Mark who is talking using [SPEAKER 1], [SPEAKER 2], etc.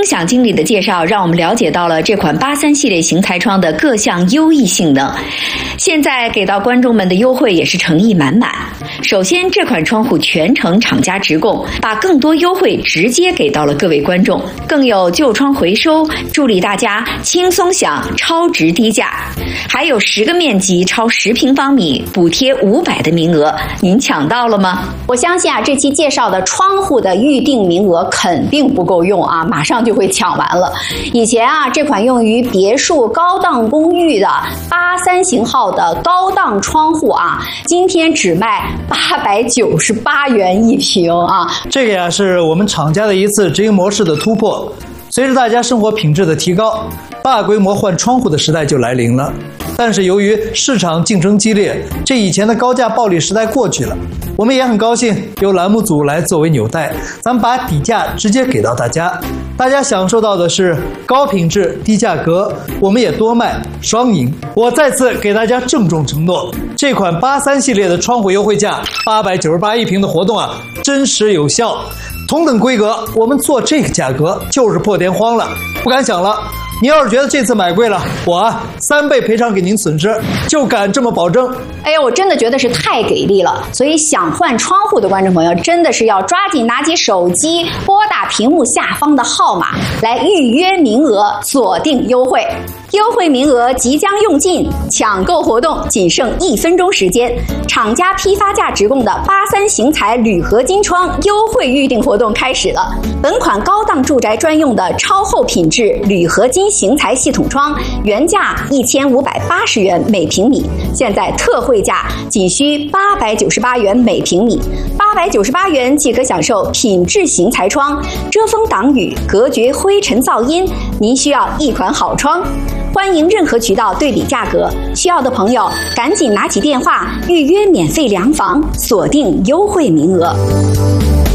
[SPEAKER 1] 享经理的介绍，让我们了解到了这款83系列型材窗的各项优异性能。现在给到观众们的优惠也是诚意满满。首先，这款窗户全程厂家直供，把更多优惠直接给到了各位观众，更有旧窗回收，助力大家轻松享超值低价。还有10个面积超10平方米，补贴500的名额，您抢到了吗？
[SPEAKER 2] 我相信这期介绍的窗户的预定名额肯定不够用马上就会抢完了。以前这款用于别墅高档公寓的83型号的高档窗户今天只卖898元1平
[SPEAKER 3] 这个是我们厂家的一次直营模式的突破。随着大家生活品质的提高，大规模换窗户的时代就来临了。但是由于市场竞争激烈，这以前的高价暴利时代过去了。我们也很高兴由栏目组来作为纽带，咱们把底价直接给到大家，大家享受到的是高品质低价格，我们也多卖，双赢。我再次给大家郑重承诺，这款83系列的窗户优惠价8981平的活动真实有效。同等规格，我们做这个价格就是破天荒了，不敢想了。您要是觉得这次买贵了，我3倍赔偿给您损失，就敢这么保证。
[SPEAKER 2] 哎呀，我真的觉得是太给力了，所以想换窗户的观众朋友真的是要抓紧拿起手机，拨打屏幕下方的号码来预约名额，锁定优惠。优惠名额即将用尽，抢购活动仅剩1分钟时间。厂家批发价直供的83型材铝合金窗优惠预定活动开始了。本款高档住宅专用的超厚品质铝合金型材系统窗，原价1580元每平米，现在特惠价仅需898元每平米。898元即可享受品质型材窗，遮风挡雨，隔绝灰尘噪音。您需要一款好窗。欢迎任何渠道对比价格，需要的朋友赶紧拿起电话预约免费量房，锁定优惠名额。